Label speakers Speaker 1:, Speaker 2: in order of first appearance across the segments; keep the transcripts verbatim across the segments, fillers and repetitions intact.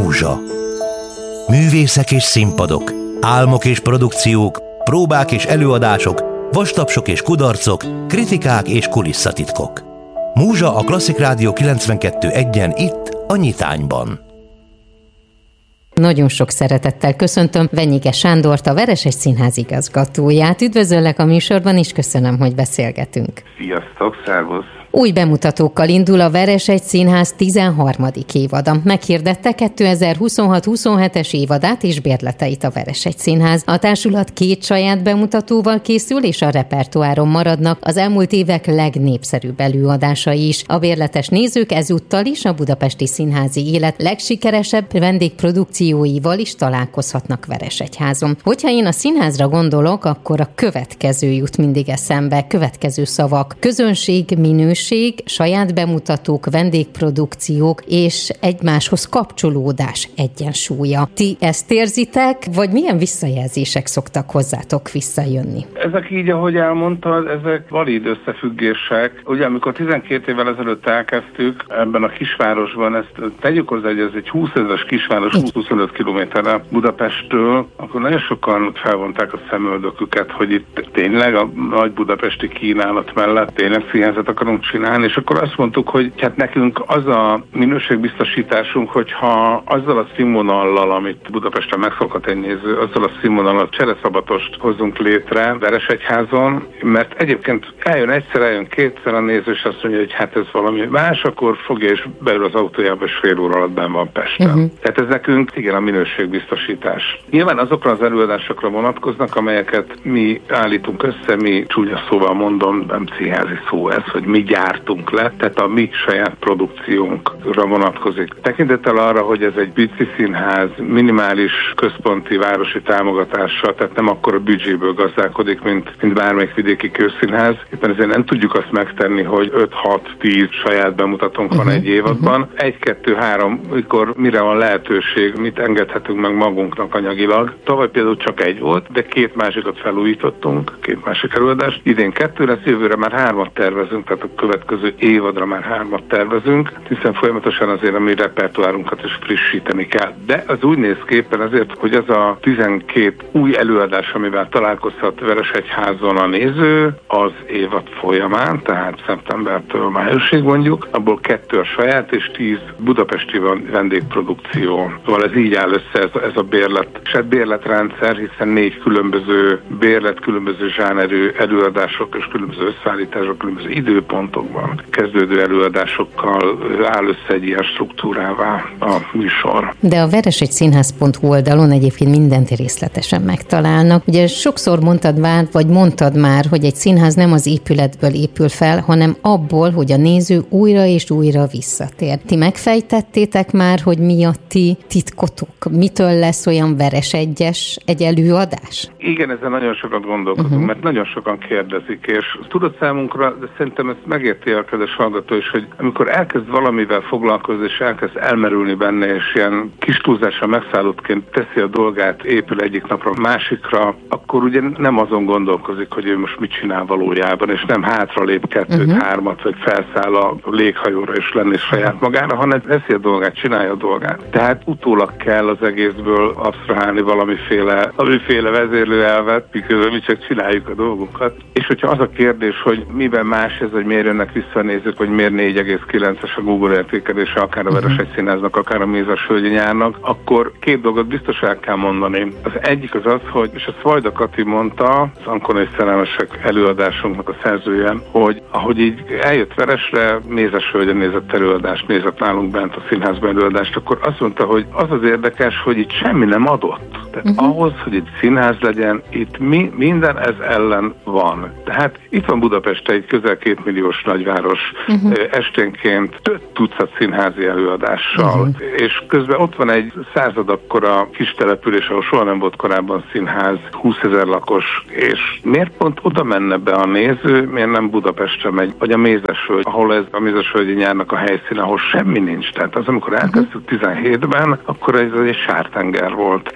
Speaker 1: Múzsa. Művészek és színpadok, álmok és produkciók, próbák és előadások, vastapsok és kudarcok, kritikák és kulisszatitkok. Múzsa a Klasszik Rádió kilencvenkettő egyen itt a Nyitányban.
Speaker 2: Nagyon sok szeretettel köszöntöm Venyige Sándort, a Veresegy Színház igazgatóját. Üdvözöllek a műsorban, és köszönöm, hogy beszélgetünk.
Speaker 3: Sziasztok, szervusz!
Speaker 2: Új bemutatókkal indul a Veresegy Színház tizenharmadik évada. Meghirdette kétezer-huszonhat huszonhetes évadát és bérleteit a Veresegy Színház. A társulat két saját bemutatóval készül, és a repertoáron maradnak az elmúlt évek legnépszerűbb előadásai is. A bérletes nézők ezúttal is a budapesti színházi élet legsikeresebb vendégprodukcióival is találkozhatnak Veresegyházon. Hogyha én a színházra gondolok, akkor a következő jut mindig eszembe, következő szavak: közönség, minőség, saját bemutatók, vendégprodukciók és egymáshoz kapcsolódás egyensúlya. Ti ezt érzitek, vagy milyen visszajelzések szoktak hozzátok visszajönni?
Speaker 3: Ezek így, ahogy elmondtad, ezek valid összefüggések. Ugye, amikor tizenkét évvel ezelőtt elkezdtük ebben a kisvárosban, ezt tegyük hozzá, hogy ez egy húszezres kisváros, húsz-huszonöt kilométerre Budapesttől, akkor nagyon sokan felvonták a szemöldöküket, hogy itt tényleg a nagy budapesti kínálat mellett tényleg színházat akarunk csinálni, és akkor azt mondtuk, hogy hát nekünk az a minőségbiztosításunk, hogyha azzal a színvonallal, amit Budapesten megszokhat egy néző, azzal a színvonalat csereszabatost hozzunk létre Veresegyházon, mert egyébként eljön egyszer, eljön kétszer a néző, és azt mondja, hogy hát ez valami más, akkor fogja és beül az autójába, és fél óra alatt benn van Pesten. Uh-huh. Tehát ez nekünk igen a minőségbiztosítás. Nyilván azokra az előadásokra vonatkoznak, amelyeket mi állítunk össze, mi csúnya szóval mondom, nem színházi szó ez, hogy mi gyártunk le, tehát a mi saját produkciónkra vonatkozik. Tekintettel arra, hogy ez egy pici színház, minimális központi városi támogatással, tehát nem akkor a büdzséből gazdálkodik, mint, mint bármelyik vidéki kőszínház. Éppen ezért nem tudjuk azt megtenni, hogy öt-hat-tíz saját bemutatónk van egy évadban. Egy-kettő-három, mikor mire van lehetőség, mit engedhetünk meg magunknak anyagilag. Tavaly például csak egy volt, de két másikat felújítottunk, két másik előadást. Idén kettő lesz, jövőre már hármat tervezünk, tehát a következő évadra már hármat tervezünk, hiszen folyamatosan azért a mi repertoárunkat is frissíteni kell. De az úgy néz ki éppen azért, hogy az a tizenkét új előadás, amivel találkozhat Veresegyházon a néző, az évad folyamán, tehát szeptembertől májusig mondjuk, abból kettő a saját és tíz budapesti vendégprodukció. Szóval ez így áll össze, ez a, ez a bérlet, és hát bérletrendszer, hiszen négy különböző bérlet, különböző zsánerű előadások és különböző összeállítások, különböző időpontokban kezdődő előadásokkal áll össze egy ilyen struktúrává a műsor.
Speaker 2: De a veresegy színház pont hu oldalon egyébként mindent részletesen megtalálnak. Ugye sokszor mondtad már, vagy mondtad már, hogy egy színház nem az épületből épül fel, hanem abból, hogy a néző újra és újra visszatér. Ti megfejtettétek már, hogy mi a ti titkotok? Mitől lesz olyan veresegyes egy előadás?
Speaker 3: Igen, ezzel nagyon sokat gondolkozunk, uh-huh. mert nagyon sokan kérdezik, és tudod számunkra, de szerintem ezt megérti a kedves hallgató is, hogy amikor elkezd valamivel foglalkozni, és elkezd elmerülni benne, és ilyen kis túlzással megszállottként teszi a dolgát, épül egyik napra másikra, akkor ugye nem azon gondolkozik, hogy ő most mit csinál valójában, és nem hátra lép kettőt, uh-huh. hármat, vagy felszáll a léghajóra és lenni saját magára, hanem teszi a dolgát, csinálja a dolgát. Tehát utólag kell az egészből absztrahálni valamiféle, valamiféle vezérlőelvet, miközben mi csak csináljuk a dolgunkat. És hogyha az a kérdés, hogy miben más ez, hogy miért jönnek visszanézők, vagy miért négy egész kilences a Google értékelése, akár a Veresegy Színháznak, akár a Mézesvölgyi Nyárnak, akkor két dolgot biztos el kell mondani. Az egyik az az, hogy, és ezt Vajda Kati mondta, az Ankonai Szerelmesek előadásunknak a szerzője, hogy ahogy így eljött Veresre, Mézesvölgyen nézett előadást, nézett nálunk bent a színházban előadást, akkor azt mondta, hogy az az érdekes, hogy itt semmi nem adott. Tehát uh-huh. ahhoz, hogy itt színház legyen, itt mi, minden ez ellen van. Tehát itt van Budapest egy közel két milliós nagyváros, uh-huh. esténként több tucat színházi előadással, uh-huh. és közben ott van egy század akkora kis település, ahol soha nem volt korábban színház, húszezer lakos, és miért pont oda menne be a néző, miért nem Budapestre megy, vagy a Mézesvölgy, ahol ez a Mézesvölgyi Nyárnak a helyszíne, ahol semmi nincs. Tehát az, amikor elkezdtük tizenhétben, akkor ez egy sártenger volt, egy táj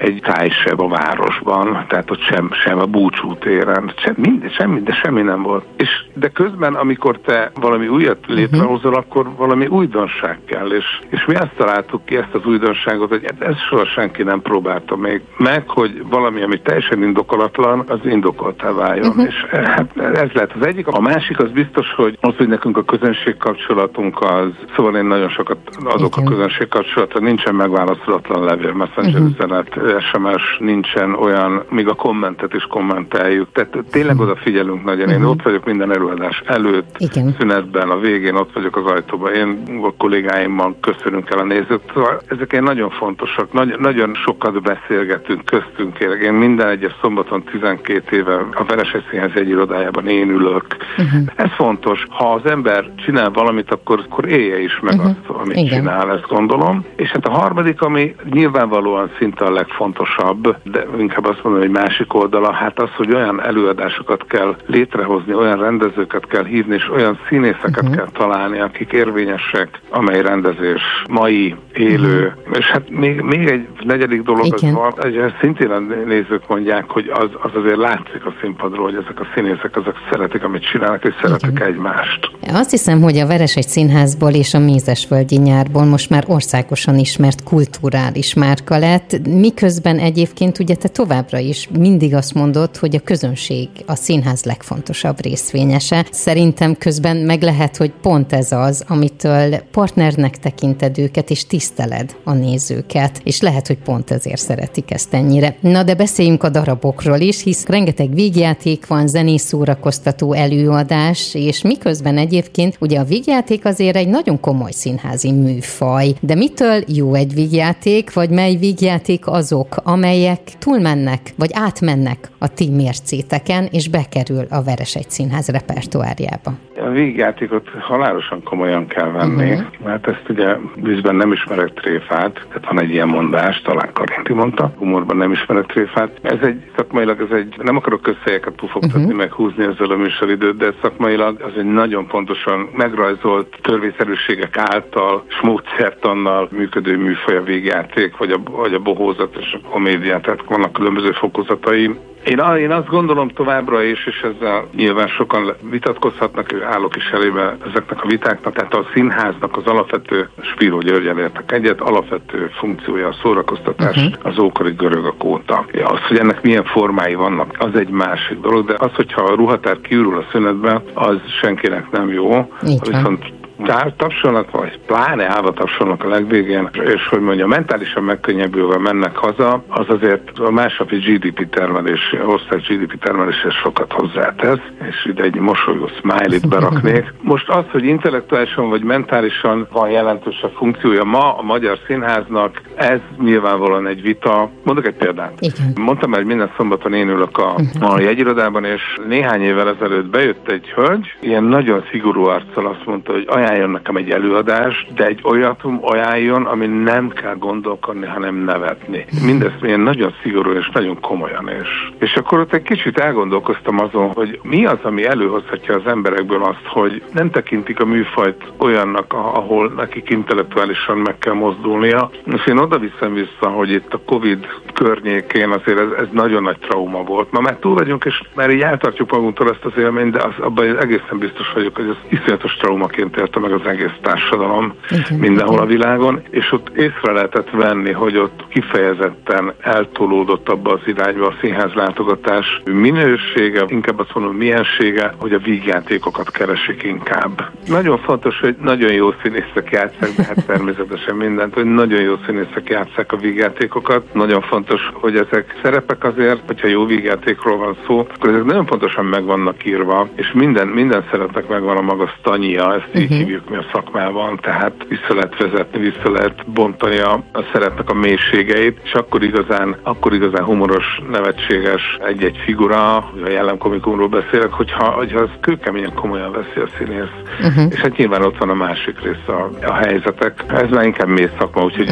Speaker 3: helysebb a városban, tehát ott sem, sem a Búcsú téren, semmi, semmi, de semmi nem volt. És de közben, amikor te valami újat létrehozol, akkor valami újdonság kell, és, és mi azt találtuk ki, ezt az újdonságot, hogy ez soha senki nem próbálta még meg, hogy valami, ami teljesen indokolatlan, az indokoltá váljon. Uh-huh. És hát ez lehet az egyik. A másik az biztos, hogy az, hogy nekünk a közönség kapcsolatunk az, szóval én nagyon sokat adok igen. a közönség kapcsolatra, nincsen megválaszolatlan levél, messenger uh-huh. üzenet, es em es, nincsen olyan, míg a kommentet is kommenteljük. Tehát tényleg uh-huh. odafigyelünk nagyon. Én uh-huh. ott vagyok minden előadás előtt, igen. szünetben, a végén ott vagyok az ajtóban. Én a kollégáimmal köszönünk el a nézőt. Ezek ilyen nagyon fontosak. Nagy, nagyon sokat beszélgetünk köztünk. Én minden egyes szombaton tizenkét éve a Vereshegy Színház egy irodájában én ülök. Uh-huh. Ez fontos. Ha az ember csinál valamit, akkor, akkor élje is meg uh-huh. azt, amit igen. csinál, ezt gondolom. És hát a harmadik, ami nyilvánvalóan szinte a legfontosabb, de inkább azt mondom, hogy másik oldala, hát az, hogy olyan előadásokat kell létrehozni, olyan rendezőket kell hívni, és olyan színészeket uh-huh. kell találni, akik érvényesek, amely rendezés mai, élő. Uh-huh. És hát még, még egy negyedik dolog igen. az van, hogy szintén a nézők mondják, hogy az, az azért látszik a színpadról, hogy ezek a színészek, azok szeretik, amit csinálnak, és szeretik igen. egymást.
Speaker 2: Azt hiszem, hogy a Vereshegy Színházból és a Mézesvölgyi Nyárból most már országosan ismert kulturális márka lett, miközben egyébként ugye te továbbra is mindig azt mondod, hogy a közönség a színház legfontosabb részvényese. Szerintem közben meg lehet, hogy pont ez az, amitől partnernek tekinted őket, és tiszteled a nézőket, és lehet, hogy pont ezért szeretik ezt ennyire. Na de beszéljünk a darabokról is, hisz rengeteg vígjáték van, zenés szórakoztató előadás, és miközben egyébként ugye a vígjáték azért egy nagyon komoly színházi műfaj, de mitől jó egy vígjáték, vagy mely vígjáték azok, amelyek túlmennek, vagy átmennek a ti mércéteken, és bekerül a Vereshegy Színház repertoárjába?
Speaker 3: A vígjátékot halálosan komolyan kell venni, uh-huh. mert ezt ugye vízben nem ismerek tréfát, tehát van egy ilyen mondás, talán Karinti mondta, humorban nem ismerek tréfát. Ez egy szakmailag, ez egy, nem akarok közhelyeket pufogtatni, uh-huh. meg húzni ezzel a műsoridőt, de szakmailag az egy nagyon pontosan megrajzolt törvényszerűségek által és módszertannal működő műfaj a vígjáték, vagy a, vagy a bohózat és a komédia, tehát vannak különböző fokozatai. Én, én azt gondolom továbbra is, és ezzel nyilván sokan vitatkozhatnak, és állok is elébe ezeknek a vitáknak, tehát a színháznak az alapvető, Spiró Györggyel értek egyet, alapvető funkciója a szórakoztatás, uh-huh. az ókori görögök óta. Az, hogy ennek milyen formái vannak, az egy másik dolog, de az, hogyha a ruhatár kiürül a szünetben, az senkinek nem jó. Viszont tapsolnak, vagy pláne állva tapsolnak a legvégén, és hogy mondja, mentálisan megkönnyebbülve mennek haza, az azért a másnapi gé dé pé termelés, ország gé dé pé termeléshez sokat hozzátesz, és ide egy mosolyó smiley-t beraknék. Most az, hogy intellektuálisan vagy mentálisan van jelentős a funkciója ma a Magyar Színháznak, ez nyilvánvalóan egy vita. Mondok egy példát. Igen. Mondtam már, hogy minden szombaton én ülök a, a jegyirodában, és néhány évvel ezelőtt bejött egy hölgy, ilyen nagyon szigorú arccal azt mondta, hogy ajánljon nekem egy előadást, de egy olyat ajánljon, ami nem kell gondolkodni, hanem nevetni. Mindezt milyen nagyon szigorú és nagyon komolyan is. És akkor ott egy kicsit elgondolkoztam azon, hogy mi az, ami előhozhatja az emberekből azt, hogy nem tekintik a műfajt olyannak, ahol nekik intellektuálisan meg kell mozdulnia. És én oda viszem vissza, hogy itt a Covid környékén azért ez, ez nagyon nagy trauma volt. Ma már túl vagyunk, és már így eltartjuk magunktól ezt az élményt, de az, abban egészen biztos vagyok, hogy ez iszonyatos traumaként élte meg az egész társadalom igen, mindenhol igen. a világon, és ott észre lehetett venni, hogy ott kifejezetten eltolódott abba az irányba a színház látogatás minősége, inkább azt mondom miensége, hogy a vígjátékokat keresik inkább. Nagyon fontos, hogy nagyon jó színészek játsszák, de hát természetesen mindent, hogy nagyon jó színészek játsszák a vígjátékokat. Nagyon fontos, hogy ezek szerepek azért, hogyha jó vígjátékról van szó, akkor ezek nagyon pontosan meg vannak írva, és minden, minden szerepnek megvan a maga sztanyia, ezt így uh-huh. hívjuk mi a szakmában, tehát vissza lehet vezetni, vissza lehet bontani a, a szerepnek a mélységeit, és akkor igazán, akkor igazán humoros, nevetséges egy-egy figura, a jellemkomikumról beszélek, hogyha, hogyha az kőkeményen komolyan veszi a színész. Uh-huh. És hát nyilván ott van a másik rész, a, a helyzetek. Ez már inkább mély szakma, úgyhogy uh-huh. ezt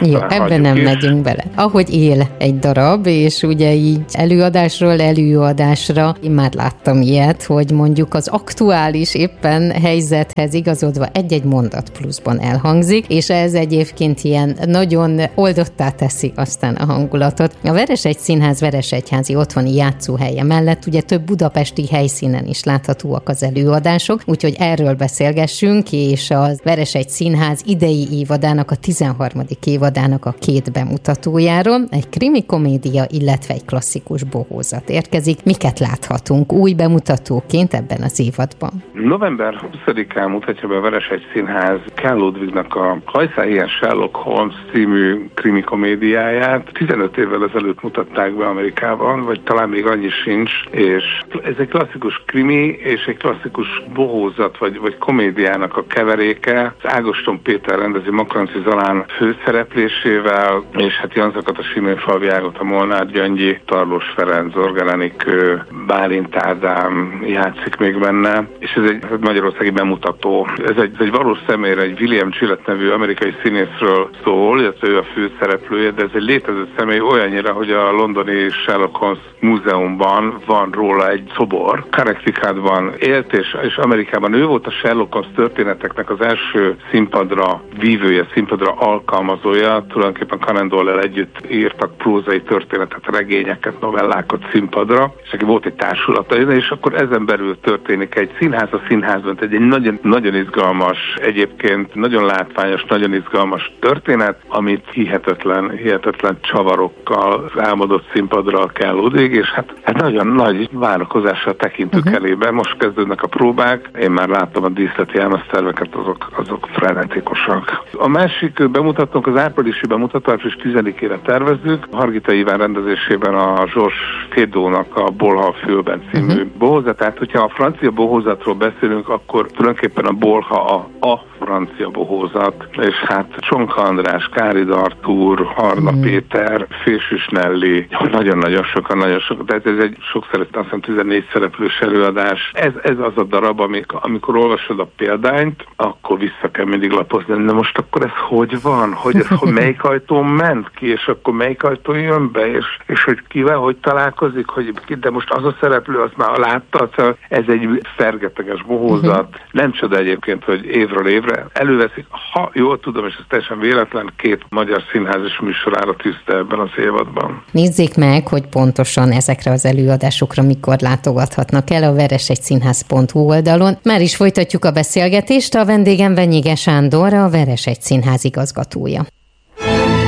Speaker 2: Jó, ebben nem is megyünk bele. Ahogy él egy darab, és ugye így előadásról előadásra, én már láttam ilyet, hogy mondjuk az aktuális éppen helyzethez igazodva egy-egy mondat pluszban elhangzik, és ez egyébként ilyen nagyon oldottá teszi aztán a hangulatot. A Veresegy Színház Veresegyházi otthoni játszóhelye mellett ugye több budapesti helyszínen is láthatóak az előadások, úgyhogy erről beszélgessünk, és a Veresegy Színház idei évadának, a tizenharmadik évadának a két bemutatójáról, egy krimi komédia, illetve egy klasszikus bohózat érkezik. Miket láthatunk új bemutatóként ebben az évadban?
Speaker 3: november huszadikán mutatja be a Veresegy Színház Ken Ludwignak a Hajszál ilyen Sherlock Holmes című krimi komédiáját. tizenöt évvel ezelőtt mutatták be Amerikában, vagy talán még annyi sincs, és ez egy klasszikus krimi és egy klasszikus bohózat, vagy, vagy komédiának a keveréke. Az Ágoston Péter rendezi Makranci Zalán főszereplésével, és hát Janzakat, a Simőfalvi Ágot, a Molnár Gyöngyi, Tarlós Ferenc, Zorgál Enikő, Bálint Ádám játszik még benne, és ez egy magyarországi bemutató. Ez egy, ez egy valós személyre, egy William Gillette nevű amerikai színészről szól, illetve ő a főszereplője, de ez egy létező személy olyannyira, hogy a londoni Sherlock Holmes múzeumban van róla egy szobor. Connecticutban élt, és, és Amerikában ő volt a Sherlock Holmes történeteknek az első színpadra vívője, színpadra alkalmazója. Tulajdonképpen Conan Doyle-el együtt írtak prózai történetet, regényeket, novellákat színpadra, és neki volt egy társulata, és akkor ezen belül történik egy színház a színházban, egy nagyon, nagyon izgalmas, egyébként nagyon látványos, nagyon izgalmas történet, amit hihetetlen, hihetetlen csavarokkal álmodott színpadra Ken Ludwig, és hát, hát nagyon nagy várakozással tekintünk uh-huh. elébe. Most kezdődnek a próbák, én már láttam a díszleti elmeszterveket, azok, azok frenetikusak. A másik bemutatónk az áprilisi bemutató, április tizedikére tervezzük. Hargita Iván rendezésében a Georges Feydeaunak a Bolha a fülben című uh-huh. bohózatát. Hogyha a francia bohózatról beszélünk, akkor tulajdonképpen a Bolha a, a francia bohózat, és hát Csonka András, Kárid Artúr, Harna uh-huh. Péter, Fésűs Nelly, nagyon-nagyon sokan, nagyon sokan, tehát ez egy sok szereplő, azt hiszem tizennégy szereplős előadás. Ez, ez az a darab, amikor, amikor olvasod a példányt, akkor vissza kell mindig lapozni, de most akkor ez hogy van? Hogy ez, hogy melyik ajtón ment ki, és akkor melyik ajtón jön be, és, és hogy kivel, hogy találkozik, hogy de most az a szereplő, azt már látta, ez egy fergeteges bohózat. Uh-huh. Nem csoda egyébként, hogy évről évre előveszik, ha jól tudom, és ez teljesen véletlen, két magyar színház és műsorára tűzte ebben az évadban.
Speaker 2: Nézzék meg, hogy pontosan ezekre az előadásokra mikor látogathatnak el a veresegyszínház pont hu oldalon. Már is folytatjuk a beszélgetést, a vendégem Venyige Sándor, a Veresegy Színház igazgatója.